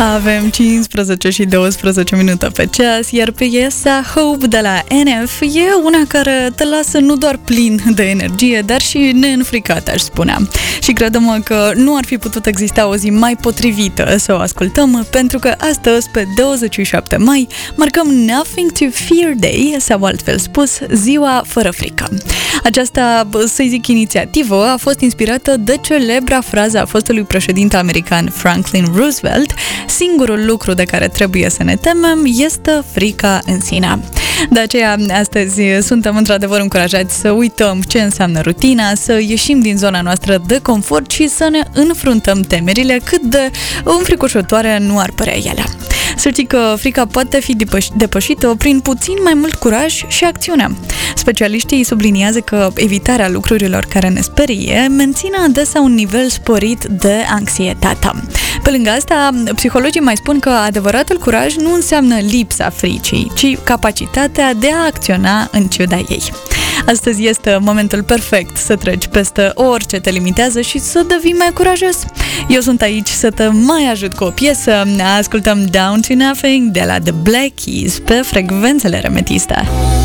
Avem 15 și 12 minute pe ceas, iar piesa Hope de la NF e una care te lasă nu doar plin de energie, dar și neînfricat, aș spune. Și credem că nu ar fi putut exista o zi mai potrivită să o ascultăm, pentru că astăzi, pe 27 mai, marcăm Nothing to Fear Day, sau altfel spus, Ziua fără frică. Această, să zic, inițiativă a fost inspirată de celebra frază a fostului președinte american Franklin Roosevelt: singurul lucru de care trebuie să ne temem este frica în sine. De aceea, astăzi suntem într-adevăr încurajați să uităm ce înseamnă rutina, să ieșim din zona noastră de confort și să ne înfruntăm temerile, cât de înfricoșătoare nu ar părea ele. Să știi că frica poate fi depășită prin puțin mai mult curaj și acțiune. Specialiștii subliniază că evitarea lucrurilor care ne sperie menține adesea un nivel sporit de anxietate. Pe lângă asta, psihologii mai spun că adevăratul curaj nu înseamnă lipsa fricii, ci capacitatea de a acționa în ciuda ei. Astăzi este momentul perfect să treci peste orice te limitează și să devii mai curajos. Eu sunt aici să te mai ajut cu o piesă. Ascultăm Down to Nothing de la The Black Keys pe frecvențele Remetiste.